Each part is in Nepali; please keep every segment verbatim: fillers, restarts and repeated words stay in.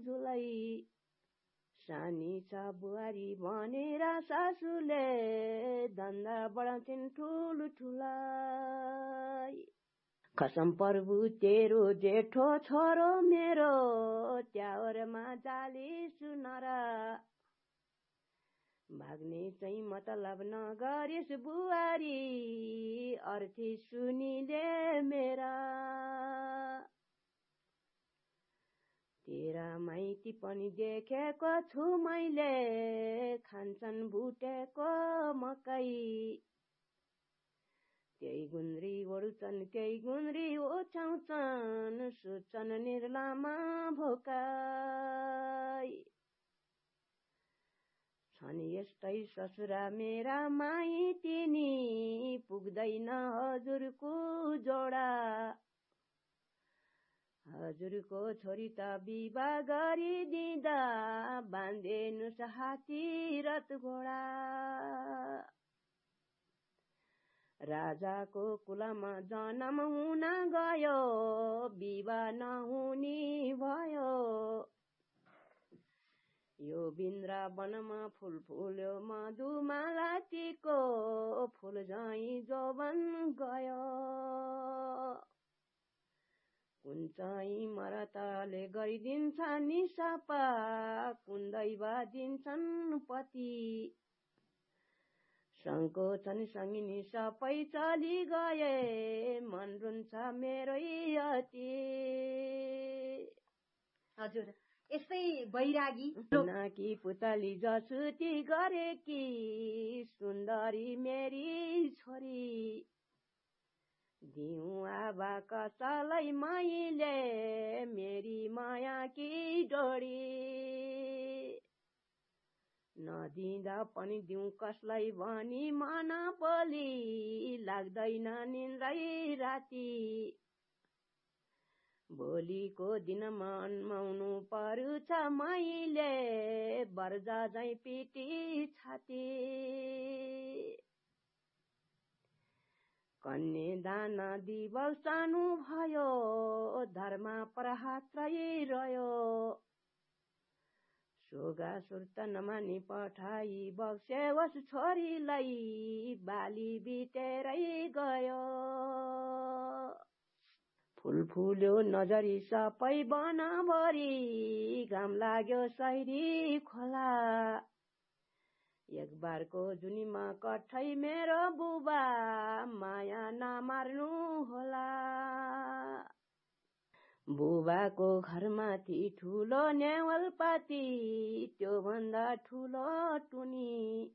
झुलै सानी छ बुहारी भनेर सासूले धन्दा बढाउँछिन् ठुलो ठुलै कसम प्रभु तेरो जेठो छोरो मेरो त्यावरमा जाली सुनर भाग्ने चाहिँ मतलब नगरिस् बुहारी अर्थी सुनिले मेरा तेरा माइती पनि देखेको छु मैले खान्छन् भुटेको मकै केही गुन्द्री ओढ्छन् केही गुन्द्री ओछ्याउँछन् सुत्छन् निर्लामा भोकाई छन् यस्तै ससुरा मेरा माइती नि पुग्दैन हजुरको जोडा हजुरको छोरी त विवाह गरिदिँदा बाँधिनुस् हात्ती रथ घोडा राजाको कुलमा जन्म हुन गयो विवाह नहुने भयो यो वृन्दावनमा फुल फुल्यो मधुमालतीको फुल झैं जोबन गयो कुन चाहिँ मरतले गरिदिन्छ निसापा कुन दैव दिन्छन् पति सङ्कोचन सङ्गिनी सबै चली गए मन रुन्छ मेरै अति हजुर यस्तै बैरागी नाकी पुतली जसुती गरेकी सुन्दरी मेरी छोरी दिउँ आबा कसलाई मैले मेरी माया की डोरी नदिँदा पनि दिउँ कसलाई भनी मन बोली लाग्दैन निन्द्रै राति भोलिको दिनमा अन्माउनु पर्छ मैले बर्जा झैं पिटी छाती कन्यादान दिवस सानो भयो धर्म प्रहात्रै रह्यो सोगा सुर्त नमानी पठाई बक्सेवस छोरीलाई बाली बितेरै गयो फुल फुल्यो नजरी सबै बनभरि घाम लाग्यो सैरी खोला एक बारको जुनीमा कठै मेरो बुबा माया नमार्नु होला बुबाको घरमाथि ठुलो नेवलपाती त्यो भन्दा ठुलो टुनी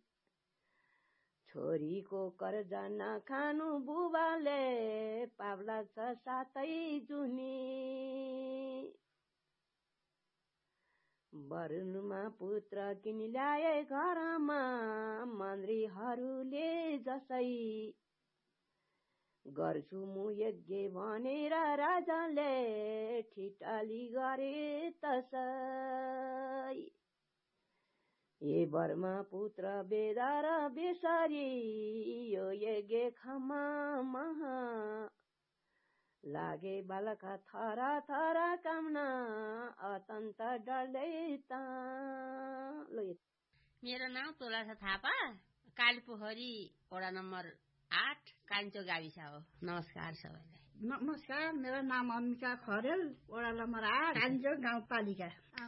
छोरीको कर्जा नखानु बुबाले पाप लाग्छ सातै जुनी वरुणमा पुत्र किनि ल्याए घरमा मन्त्रीहरूले जसै गर्छु म यज्ञ भनेर राजाले ठिटाली गरे तसै ए बर्मा पुत्र बेदा र बेसरी यो यज्ञ खमा महा लागे बालका थरा थरा कामना अत्यन्त डरले त मेरो नाम तुलसा थापा कालीपोखरी वडा नम्बर आठ कान्छो गाविस हो नमस्कार सबैलाई नमस्कार मेरो नाम अम्बिका खरेल वडा नम्बर आठ कान्छो गाउँपालिका